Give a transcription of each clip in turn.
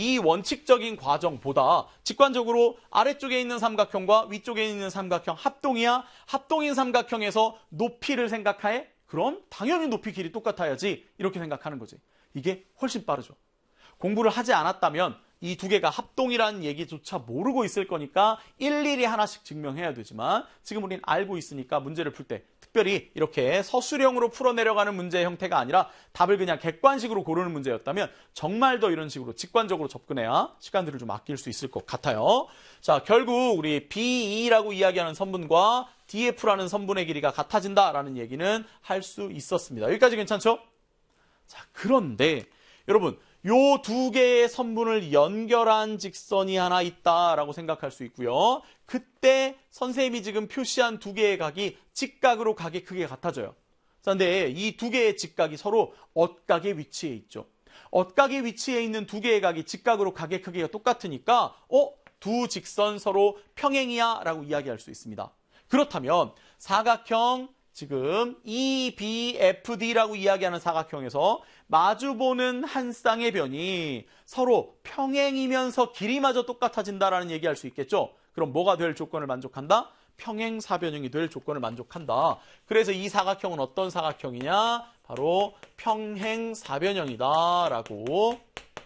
이 원칙적인 과정보다 직관적으로 아래쪽에 있는 삼각형과 위쪽에 있는 삼각형 합동이야. 합동인 삼각형에서 높이를 생각해? 그럼 당연히 높이 길이 똑같아야지. 이렇게 생각하는 거지. 이게 훨씬 빠르죠. 공부를 하지 않았다면 이 두 개가 합동이라는 얘기조차 모르고 있을 거니까 일일이 하나씩 증명해야 되지만 지금 우린 알고 있으니까 문제를 풀 때 특별히 이렇게 서술형으로 풀어내려가는 문제의 형태가 아니라 답을 그냥 객관식으로 고르는 문제였다면 정말 더 이런 식으로 직관적으로 접근해야 시간들을 좀 아낄 수 있을 것 같아요. 자, 결국 우리 BE라고 이야기하는 선분과 DF라는 선분의 길이가 같아진다라는 얘기는 할 수 있었습니다. 여기까지 괜찮죠? 자, 그런데 여러분 요 두 개의 선분을 연결한 직선이 하나 있다라고 생각할 수 있고요. 그때 선생님이 지금 표시한 두 개의 각이 직각으로 각의 크기가 같아져요. 그런데 이 두 개의 직각이 서로 엇각의 위치에 있죠. 엇각의 위치에 있는 두 개의 각이 직각으로 각의 크기가 똑같으니까 두 직선 서로 평행이야 라고 이야기할 수 있습니다. 그렇다면 사각형 지금 EBFD라고 이야기하는 사각형에서 마주보는 한 쌍의 변이 서로 평행이면서 길이마저 똑같아진다라는 얘기할 수 있겠죠. 그럼 뭐가 될 조건을 만족한다? 평행사변형이 될 조건을 만족한다. 그래서 이 사각형은 어떤 사각형이냐? 바로 평행사변형이다라고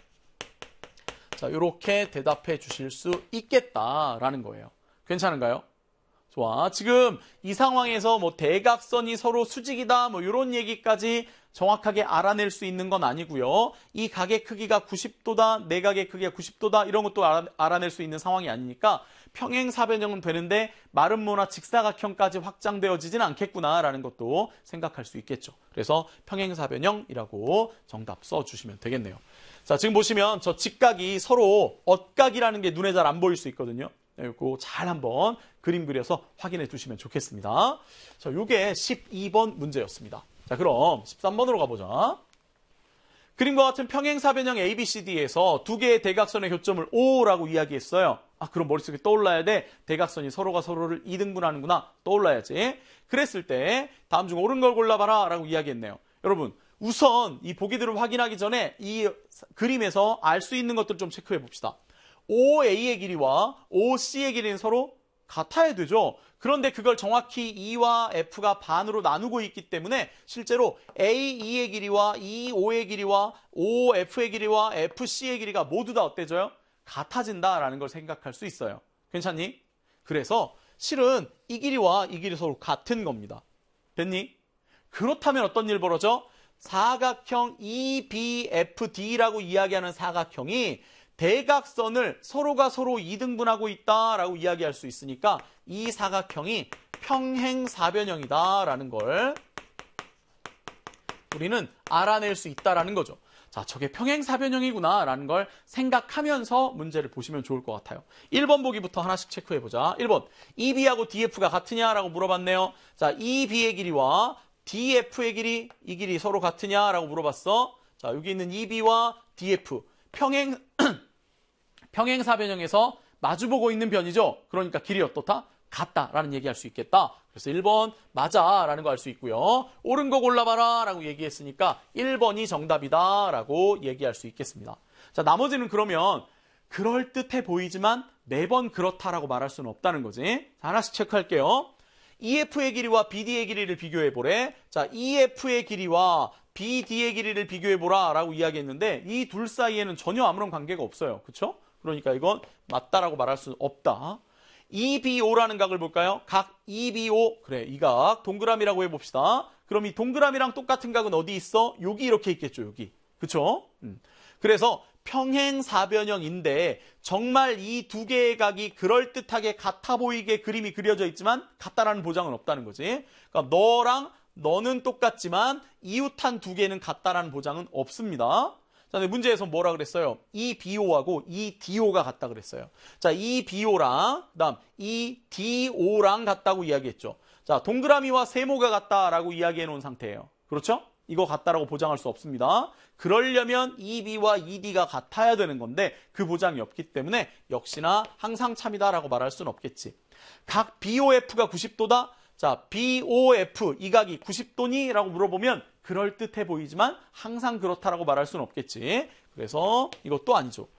자, 이렇게 대답해 주실 수 있겠다라는 거예요. 괜찮은가요? 좋아. 지금 이 상황에서 뭐 대각선이 서로 수직이다 뭐 이런 얘기까지 정확하게 알아낼 수 있는 건 아니고요. 이 각의 크기가 90도다, 내각의 크기가 90도다 이런 것도 알아낼 수 있는 상황이 아니니까 평행사변형은 되는데 마름모나 직사각형까지 확장되어지진 않겠구나라는 것도 생각할 수 있겠죠. 그래서 평행사변형이라고 정답 써주시면 되겠네요. 자, 지금 보시면 저 직각이 서로 엇각이라는 게 눈에 잘 안 보일 수 있거든요. 이거 잘 한번 그림 그려서 확인해 두시면 좋겠습니다. 자, 요게 12번 문제였습니다. 자, 그럼 13번으로 가보자. 그림과 같은 평행사변형 ABCD에서 두 개의 대각선의 교점을 O라고 이야기했어요. 그럼 머릿속에 떠올라야 돼. 대각선이 서로가 서로를 2등분하는구나. 떠올라야지. 그랬을 때 다음 중 옳은 걸 골라봐라 라고 이야기했네요. 여러분, 우선 이 보기들을 확인하기 전에 이 그림에서 알 수 있는 것들 좀 체크해 봅시다. OA의 길이와 OC의 길이는 서로 같아야 되죠. 그런데 그걸 정확히 E와 F가 반으로 나누고 있기 때문에 실제로 AE의 길이와 EO의 길이와 OF의 길이와 FC의 길이가 모두 다 어때져요? 같아진다라는 걸 생각할 수 있어요. 괜찮니? 그래서 실은 이 길이와 이 길이 서로 같은 겁니다. 됐니? 그렇다면 어떤 일 벌어져? 사각형 EBFD라고 이야기하는 사각형이 대각선을 서로가 서로 2등분하고 있다라고 이야기할 수 있으니까 이 사각형이 평행사변형이다라는 걸 우리는 알아낼 수 있다라는 거죠. 자, 저게 평행사변형이구나라는 걸 생각하면서 문제를 보시면 좋을 것 같아요. 1번 보기부터 하나씩 체크해보자. 1번, EB하고 DF가 같으냐라고 물어봤네요. 자, EB의 길이와 DF의 길이, 이 길이 서로 같으냐라고 물어봤어. 자, 여기 있는 EB와 DF, 평행사변형에서 마주보고 있는 변이죠. 그러니까 길이 어떻다? 같다라는 얘기할 수 있겠다. 그래서 1번 맞아라는 거 알 수 있고요. 옳은 거 골라봐라 라고 얘기했으니까 1번이 정답이다라고 얘기할 수 있겠습니다. 자, 나머지는 그러면 그럴듯해 보이지만 매번 그렇다라고 말할 수는 없다는 거지. 자, 하나씩 체크할게요. EF의 길이와 BD의 길이를 비교해보래. 자, EF의 길이와 BD의 길이를 비교해보라 라고 이야기했는데 이 둘 사이에는 전혀 아무런 관계가 없어요. 그렇죠? 그러니까 이건 맞다라고 말할 수는 없다. EBO라는 각을 볼까요? 각 EBO. 그래, 이 각 동그라미라고 해봅시다. 그럼 이 동그라미랑 똑같은 각은 어디 있어? 여기 이렇게 있겠죠. 여기. 그렇죠? 그래서 평행사변형인데 정말 이 두 개의 각이 그럴듯하게 같아 보이게 그림이 그려져 있지만 같다라는 보장은 없다는 거지. 그러니까 너는 똑같지만 이웃한 두 개는 같다라는 보장은 없습니다. 자, 근데 문제에서 뭐라 그랬어요? 이 BO하고 이 DO가 같다 그랬어요. 자, 이 BO랑 그다음 이 DO랑 같다고 이야기했죠. 자, 동그라미와 세모가 같다라고 이야기해 놓은 상태예요. 그렇죠? 이거 같다라고 보장할 수 없습니다. 그러려면 EB와 ED가 같아야 되는 건데 그 보장이 없기 때문에 역시나 항상 참이다라고 말할 수는 없겠지. 각 BOF가 90도다? 자, BOF 이 각이 90도니? 라고 물어보면 그럴듯해 보이지만 항상 그렇다라고 말할 수는 없겠지. 그래서 이것도 아니죠.